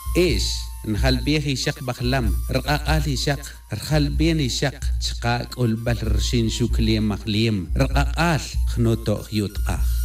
إيش نخل بيه شق بخلم رقاقالي شق رخل بيني شق شقاق والبل رشين شوكليم مخليم رقاقال خنوتو خيوت قاخ